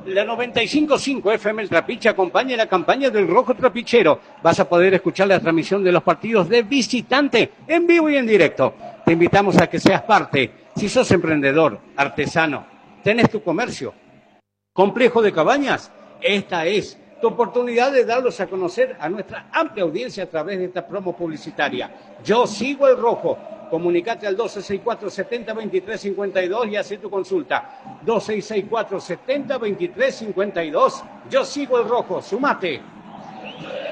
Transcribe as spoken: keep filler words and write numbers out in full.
La noventa y cinco punto cinco F M El Trapiche acompaña la campaña del Rojo Trapichero. Vas a poder escuchar la transmisión de los partidos de visitante en vivo y en directo. Te invitamos a que seas parte. Si sos emprendedor, artesano, tenés tu comercio, complejo de cabañas, esta es tu oportunidad de darlos a conocer a nuestra amplia audiencia a través de esta promo publicitaria. Yo sigo el Rojo. Comunicate al dos seis seis cuatro, siete cero, dos tres cinco dos y haz tu consulta. dos seis seis cuatro, siete cero, dos tres cinco dos. Yo sigo el Rojo. Sumate.